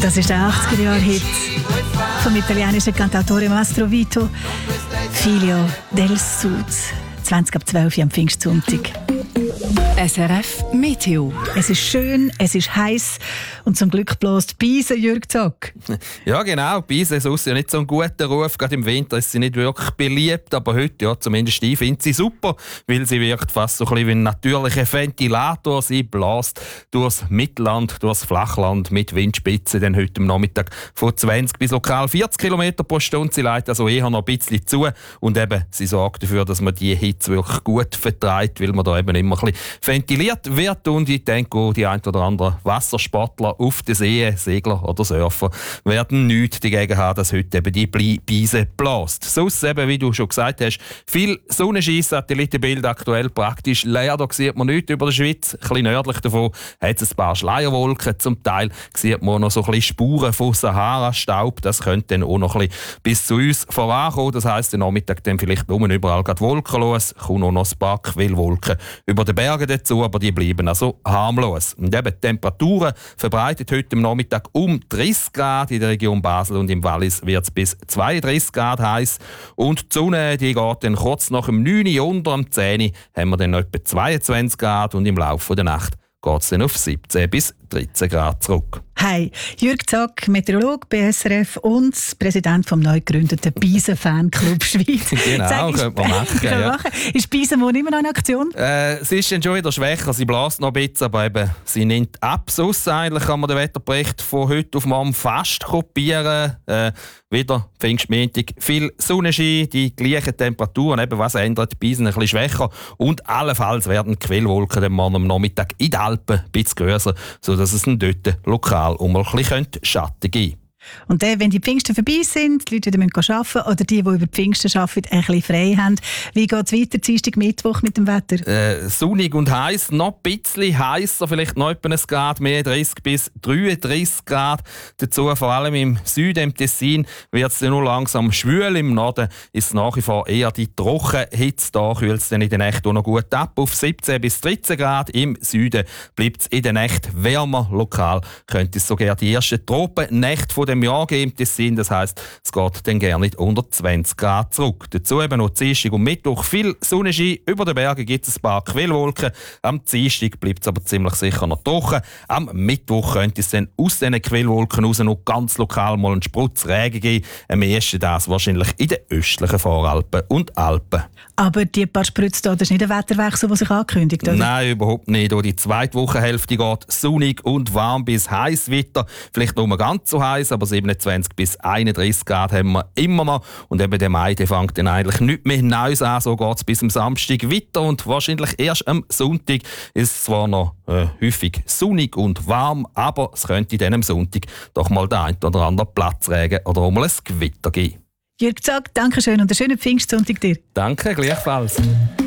Das ist der 80er-Jahre-Hit vom italienischen Cantautore Mastro Vito, Figlio del Sud, 20 ab 12 am Pfingstsonntag. SRF Meteo. Es ist schön, es ist heiß und zum Glück bläst die Beise, Jürg Zock. Ja, genau. Die Beise ist ja nicht so ein guter Ruf. Gerade im Winter ist sie nicht wirklich beliebt. Aber heute, ja, zumindest ich, finde sie super, weil sie wirkt fast so ein bisschen wie ein natürlicher Ventilator. Sie bläst durchs Mittelland, durchs Flachland mit Windspitzen dann heute am Nachmittag von 20 bis lokal 40 km pro Stunde. Sie leitet also eher noch ein bisschen zu. Und eben, sie sorgt dafür, dass man die Hitze wirklich gut vertreibt, weil man da eben immer ein bisschen ventiliert wird. Und ich denke auch, die ein oder anderen Wassersportler auf der See, Segler oder Surfer, werden nichts dagegen haben, dass heute eben die Beise bläst. Sonst eben, wie du schon gesagt hast, viel Sonnenschein, Satellitenbild aktuell praktisch leer. Da sieht man nichts über der Schweiz. Ein bisschen nördlich davon hat es ein paar Schleierwolken. Zum Teil sieht man noch so ein bisschen Spuren von Sahara-Staub. Das könnte dann auch noch ein bisschen bis zu uns vorankommen. Das heisst, am Nachmittag dann vielleicht nur überall gerade Wolken los. Kommt auch noch ein paar Quellwolken über den Bergen dazu, aber die bleiben also harmlos. Und eben die Temperaturen verbreitet heute am Nachmittag um 30 Grad. In der Region Basel und im Wallis wird es bis 32 Grad heiß. Und die Sonne die geht dann kurz nach dem 9 Uhr unter am 10 Uhr haben wir dann etwa 22 Grad und im Laufe der Nacht geht es dann auf 17 bis 13 Grad zurück. Hi, Jürg Zock, Meteorologe bei SRF und Präsident vom neu gegründeten Beisen-Fanclub Schweiz. Genau, könnte man machen. Ja. Ist Beisenmond immer noch in Aktion? Sie ist dann schon wieder schwächer, sie bläst noch ein bisschen, aber eben, sie nimmt ab. Sonst eigentlich kann man den Wetterbericht von heute auf morgen fast kopieren. Wieder Pfingstmontag, viel Sonnenschein, die gleichen Temperaturen, eben was ändert, die Beisen ein bisschen schwächer und allenfalls werden die Quellwolken am Morgen am Nachmittag in den Alpen ein bisschen grösser, sodass es dann dort lokal um ein bisschen Schatten geben. Und dann, wenn die Pfingsten vorbei sind, die Leute wieder arbeiten müssen oder die über Pfingsten arbeiten, ein bisschen frei haben. Wie geht es weiter, Dienstag, Mittwoch mit dem Wetter? Sonnig und heiß, noch ein bisschen heißer, vielleicht noch etwa ein Grad mehr, 30 bis 33 Grad. Dazu vor allem im Süden, im Tessin, wird es dann nur langsam schwül. Im Norden ist es nach wie vor eher die Trockenhitze. Da kühlt es dann in der Nacht auch noch gut ab auf 17 bis 13 Grad. Im Süden bleibt es in der Nacht wärmer. Lokal könnte es sogar die ersten Tropennächte von dem Jahr geben im Tessin. Das heisst, es geht dann gerne nicht unter 20 Grad zurück. Dazu eben noch Dienstag und Mittwoch viel Sonnenschein. Über den Bergen gibt es ein paar Quellwolken. Am Dienstag bleibt es aber ziemlich sicher noch trocken. Am Mittwoch könnte es dann aus diesen Quellwolken raus noch ganz lokal mal einen Sprutz Regen geben. Am ehesten das wahrscheinlich in den östlichen Voralpen und Alpen. Aber die paar Sprütze da, das ist nicht ein Wetterwechsel, der sich ankündigt, oder? Nein, überhaupt nicht. Auch die zweite Wochenhälfte geht sonnig und warm bis heiß weiter. Vielleicht nicht mehr ganz so heiß, aber 27 bis 31 Grad haben wir immer noch. Und eben der Mai der fängt dann eigentlich nicht mehr Neues an. So geht es bis am Samstag weiter. Und wahrscheinlich erst am Sonntag ist es zwar noch häufig sonnig und warm, aber es könnte dann am Sonntag doch mal der ein oder andere Platzregen oder auch mal ein Gewitter geben. Jürg Zock, danke schön und einen schönen Pfingstsonntag dir. Danke, gleichfalls.